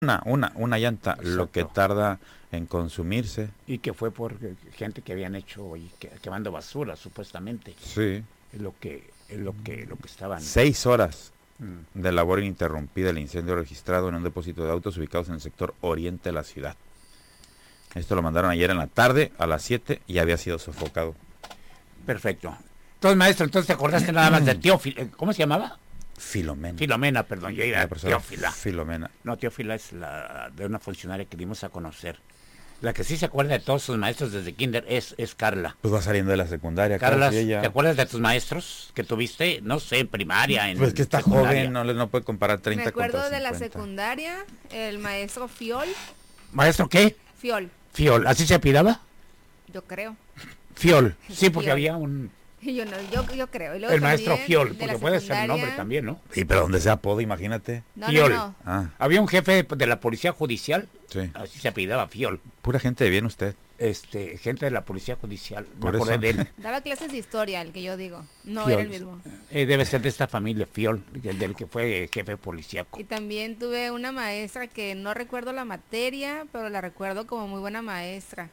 Una llanta, Exacto. lo que tarda en consumirse. Y que fue por gente que habían hecho y quemando basura, supuestamente. Sí. Es lo que estaban. 6 horas Mm. de labor ininterrumpida el incendio registrado en un depósito de autos ubicados en el sector oriente de la ciudad. Esto lo mandaron ayer en la tarde a las 7 y había sido sofocado. Perfecto. Entonces, maestro, entonces te acordaste nada más de Teófila. ¿Cómo se llamaba? Filomena. Filomena, perdón, yo iba La a profesora Teófila. Filomena. No, Teófila es la de una funcionaria que dimos a conocer. La que sí se acuerda de todos sus maestros desde kinder es Carla. Pues va saliendo de la secundaria. Carla, casi ella. ¿te acuerdas de tus maestros que tuviste? No sé, en primaria, en Pues que está secundaria. joven, no puede comparar 30 Me acuerdo contra de la 50. secundaria, el maestro Fiol. ¿Maestro qué? Fiol, ¿así se apellidaba? Yo creo. Fiol, sí, porque Fiol. había un... Yo creo. Y luego El maestro también, Fiol, de porque la puede ser el nombre secundaria- también, ¿no? Sí, pero donde sea apodo, imagínate. No, Fiol. no. Ah, Había un jefe de la policía judicial, sí. así se apellidaba Fiol. Pura gente de bien usted. Gente de la policía judicial, me Por acordé eso. de él. Daba clases de historia, el que yo digo. No Fiol. era el mismo. Debe ser de esta familia, Fiol, el del que fue jefe policíaco. Y también tuve una maestra que no recuerdo la materia, pero la recuerdo como muy buena maestra.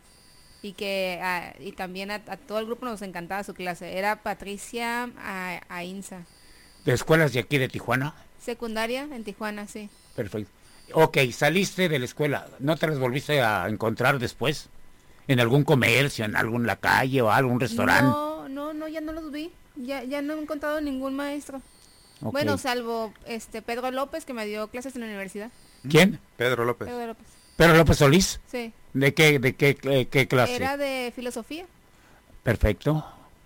Y también a todo el grupo nos encantaba su clase. Era Patricia Ainsa. ¿De escuelas de aquí de Tijuana? Secundaria en Tijuana, sí. Perfecto. Ok, saliste de la escuela, ¿no te las volviste a encontrar después? ¿En algún comercio, en la calle o algún restaurante? No, ya no los vi. Ya no he encontrado ningún maestro. Ok. Bueno, salvo Pedro López, que me dio clases en la universidad. ¿Quién? Pedro López. Pedro López. ¿Pedro López Solís? Sí. ¿De qué clase? Era de filosofía. Perfecto.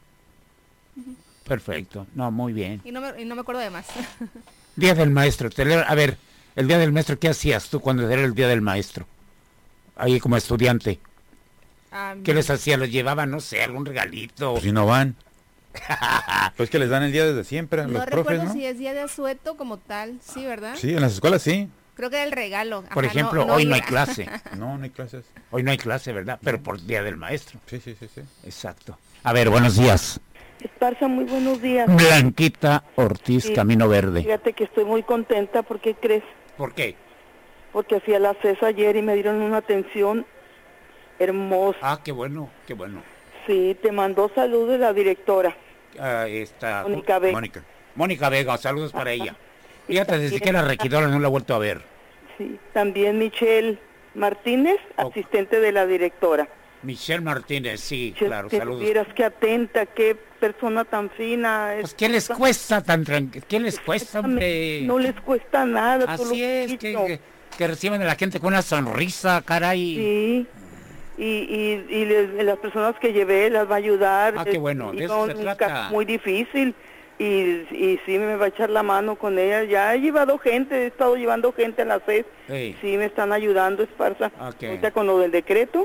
Perfecto. No, muy bien. Y no me acuerdo de más. Día del maestro. A ver, el día del maestro, ¿qué hacías tú cuando era el día del maestro? Ahí como estudiante. ¿Qué les hacía? ¿Les llevaban, no sé, algún regalito? Pues si no van. Pues que les dan el día desde siempre a No los recuerdo profes, ¿no? si es día de asueto como tal. Sí, ¿verdad? Sí, en las escuelas sí. Creo que era el regalo. Por Ajá, ejemplo, hoy no hay iba. clase. No hay clases. Hoy no hay clase, ¿verdad? Pero por día del maestro. Sí. Exacto. A ver, buenos días. Esparza, muy buenos días. Blanquita Ortiz, Sí. Camino Verde. Fíjate que estoy muy contenta, ¿por qué crees? ¿Por qué? Porque fui a la CES ayer y me dieron una atención hermosa. Ah, qué bueno, qué bueno. Sí, te mandó saludos la directora, Esta Mónica Vega. Mónica Vega, saludos para ella. Fíjate, desde que era regidora no la he vuelto a ver. Sí, también Michelle Martínez, Ok. asistente de la directora. Michelle Martínez, sí, Che, claro, que saludos. vieras qué atenta, qué persona tan fina. Pues, ¿qué les cuesta tan tranquilo? ¿Qué les cuesta, hombre? No les cuesta nada. solo Así es, poquito. que reciben a la gente con una sonrisa, caray. Sí, y las personas que llevé las va a ayudar. Ah, qué bueno, de Iba eso se un trata. caso muy difícil y sí me va a echar la mano con ella. Ya he llevado gente, he estado llevando gente a la CES. Sí. Sí, me están ayudando, Esparza. Ok. Ahorita con lo del decreto.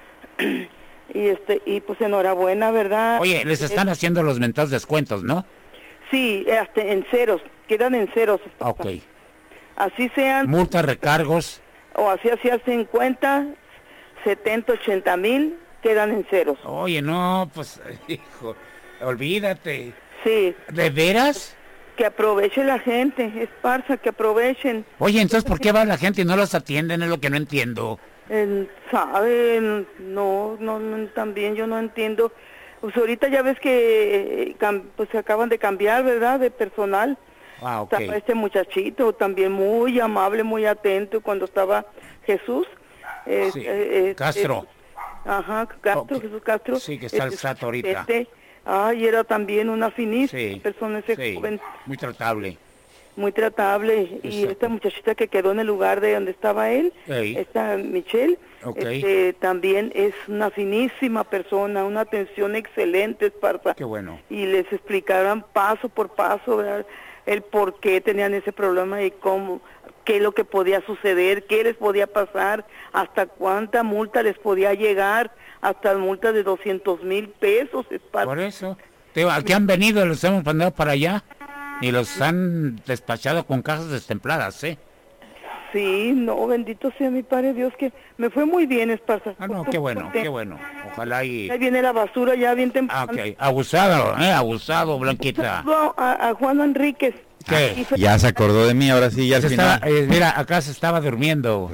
y pues enhorabuena, ¿verdad? Oye, les están haciendo los mentados descuentos, ¿no? Sí, hasta en ceros, quedan en ceros, Esparza. Ok. Así sean, Multas, recargos. o así hacía 50, 70, 80 mil, quedan en ceros. Oye, no, pues, hijo, olvídate. Sí, ¿De veras? que aproveche la gente, Esparza, que aprovechen. Oye, entonces, ¿por qué va la gente y no los atienden? Es lo que no entiendo. ¿Saben? No, también yo no entiendo. Pues ahorita ya ves que pues se acaban de cambiar, ¿verdad? De personal. Ah, ok. Estaba este muchachito también muy amable, muy atento cuando estaba Jesús. Sí, Castro. Ajá, Castro, Ok. Jesús Castro. Sí, que está al trato ahorita. Ay, era también una finísima Sí, persona ese sí, joven, muy tratable. muy tratable. Y Exacto. esta muchachita que quedó en el lugar de donde estaba él, Ey. esta Michelle, Ok. también es una finísima persona, una atención excelente, Esparza. Qué bueno. Y les explicaron paso por paso, ¿verdad?, el por qué tenían ese problema y cómo, qué es lo que podía suceder, qué les podía pasar, hasta cuánta multa les podía llegar, hasta multa de 200,000 pesos, Esparza. Por eso. Aquí han venido, los hemos mandado para allá y los han despachado con cajas destempladas, ¿eh? Sí, no, bendito sea mi Padre Dios, que me fue muy bien, Esparza. Ah, no, qué bueno, qué bueno. Ojalá y... Ahí viene la basura ya bien Ah, temprano. ok. Abusado, Blanquita. Saludo a Juan Enríquez. ¿Qué? Y fe- Ya se acordó de mí, ahora sí, ya al Se estaba, final. mira, acá se estaba durmiendo.